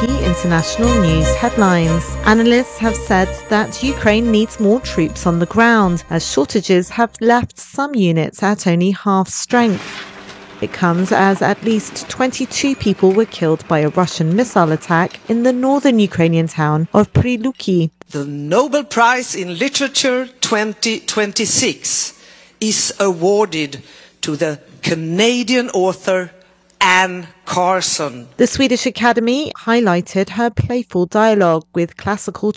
key international news headlines. Analysts have said that Ukraine needs more troops on the ground, as shortages have left some units at only half strength. It comes as at least 22 people were killed by a Russian missile attack in the northern Ukrainian town of Pryluki. The Nobel Prize in Literature 2026 is awarded to the Canadian author Anne Carson. The Swedish Academy highlighted her playful dialogue with classical